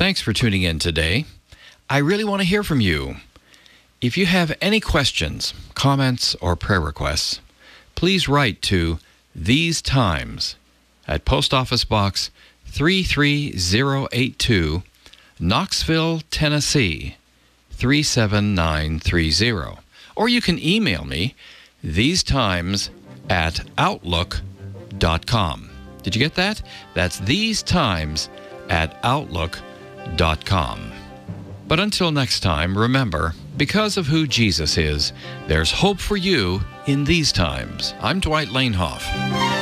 Thanks for tuning in today. I really want to hear from you. If you have any questions, comments, or prayer requests, please write to These Times at Post Office Box 33082, Knoxville, Tennessee 37930. Or you can email me, thesetimes@outlook.com. Did you get that? That's thesetimes@outlook.com. But until next time, remember, because of who Jesus is, there's hope for you in these times. I'm Dwight Lanehoff.